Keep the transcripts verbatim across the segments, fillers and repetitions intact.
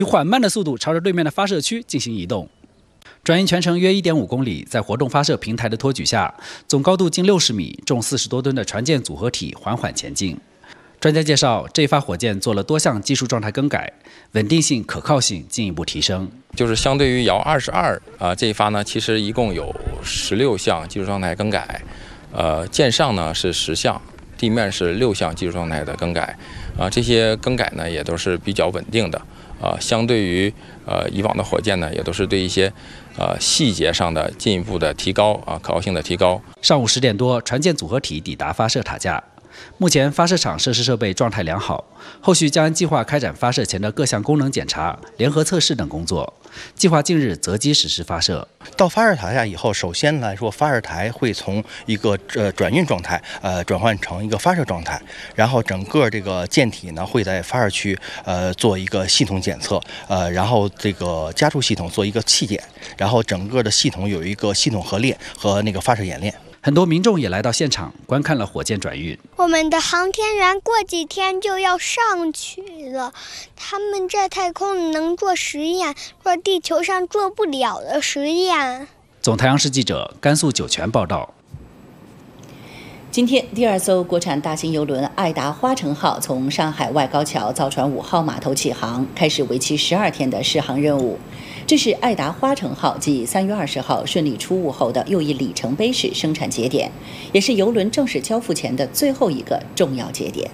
以缓慢的速度朝着对面的发射区进行移动。转运全程约 一点五公里，在活动发射平台的托举下，总高度近六十米、重四十多吨的船舰组合体缓缓前进。专家介绍，这一发火箭做了多项技术状态更改，稳定性、可靠性进一步提升。 就是相对于遥二十二啊这一发呢，其实一共有十六项技术状态更改，呃，舰上呢是十项，地面是六项技术状态的更改，啊，这些更改呢也都是比较稳定的，啊，相对于呃以往的火箭呢，也都是对一些呃细节上的进一步的提高啊，可靠性的提高。 上午十点多，船舰组合体抵达发射塔架。目前发射场设施设备状态良好，后续将按计划开展发射前的各项功能检查、联合测试等工作。计划近日择机实施发射。 到发射塔下以后，首先来说，发射台会从一个呃转运状态呃转换成一个发射状态，然后整个这个舰体呢会在发射区呃做一个系统检测，呃然后这个加速系统做一个气检，然后整个的系统有一个系统合练和那个发射演练。 很多民众也来到现场观看了火箭转运。 我们的航天员过几天就要上去了，他们在太空能做实验，做地球上做不了的实验。 总太阳市记者甘肃酒泉报道。 今天，第二艘国产大型邮轮爱达花城号从上海外高桥造船五号码头起航，开始为期十二天的试航任务。这是爱达花城号继三月二十号顺利出坞后的又一里程碑式生产节点，也是邮轮正式交付前的最后一个重要节点。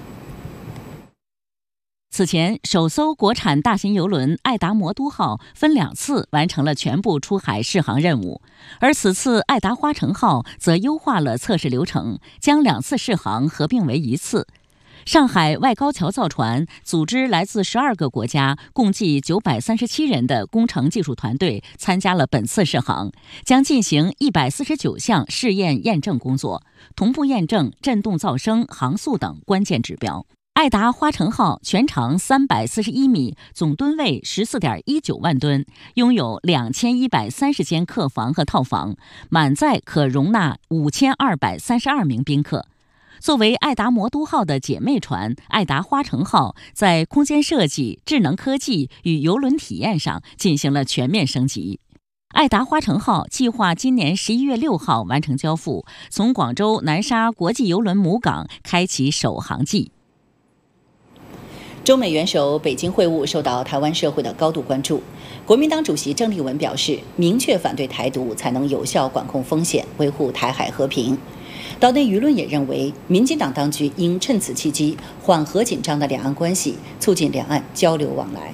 此前，首艘国产大型邮轮爱达魔都号分两次完成了全部出海试航任务，而此次爱达花城号则优化了测试流程，将两次试航合并为一次。上海外高桥造船组织来自十二个国家，共计九百三十七人的工程技术团队参加了本次试航，将进行一百四十九项试验验证工作，同步验证振动噪声、航速等关键指标。爱达花城号全长三百四十一米，总吨位十四点一九万吨，拥有两千一百三十间客房和套房，满载可容纳五千二百三十二名宾客。作为爱达魔都号的姐妹船，爱达花城号在空间设计、智能科技与邮轮体验上进行了全面升级。爱达花城号计划今年十一月六号完成交付，从广州南沙国际邮轮母港开启首航季。中美元首北京会晤受到台湾社会的高度关注。国民党主席郑丽文表示，明确反对台独，才能有效管控风险，维护台海和平。岛内舆论也认为，民进党当局应趁此契机缓和紧张的两岸关系，促进两岸交流往来。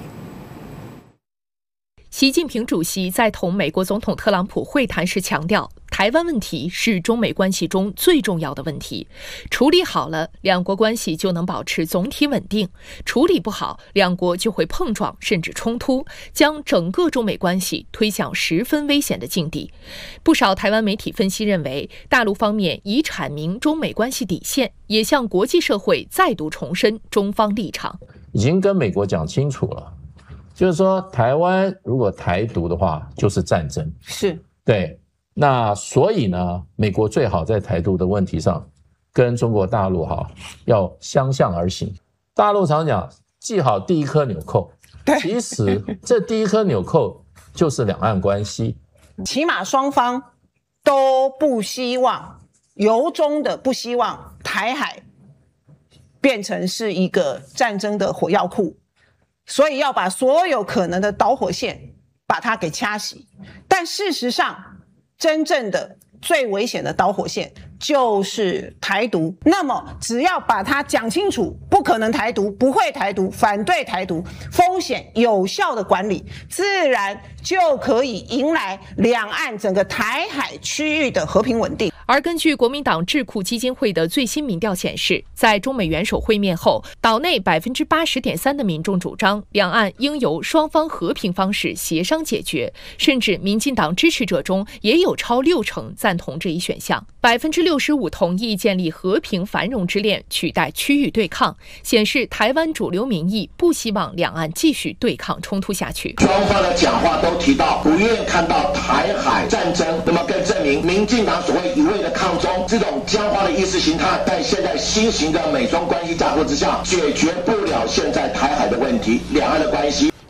习近平主席在同美国总统特朗普会谈时强调，台湾问题是中美关系中最重要的问题，处理好了，两国关系就能保持总体稳定；处理不好，两国就会碰撞甚至冲突，将整个中美关系推向十分危险的境地。不少台湾媒体分析认为，大陆方面已阐明中美关系底线，也向国际社会再度重申中方立场。 已经跟美国讲清楚了，就是说台湾如果台独的话，就是战争。 是， 对。那所以呢，美国最好在台独的问题上跟中国大陆哈要相向而行。大陆常讲系好第一颗纽扣，其实这第一颗纽扣就是两岸关系。 起码双方都不希望，由衷的不希望台海变成是一个战争的火药库，所以要把所有可能的导火线把它给掐熄。但事实上，真正的最危险的导火线就是台独，那么只要把它讲清楚，不可能台独，不会台独，反对台独，风险有效的管理，自然就可以迎来两岸整个台海区域的和平稳定。 而根据国民党智库基金会的最新民调显示，在中美元首会面后，岛内 百分之八十点三 的民众主张两岸应由双方和平方式协商解决，甚至民进党支持者中也有超六成赞同这一选项， 百分之六十五 同意建立和平繁荣之链，取代区域对抗，显示台湾主流民意不希望两岸继续对抗冲突下去。 双方的讲话都提到不愿看到台海战争，那么更证明民进党所谓一味的抗中这种僵化的意识形态，在现在新型的美中关系架构之下，解决不了现在台海的问题，两岸的关系。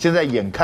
现在眼看。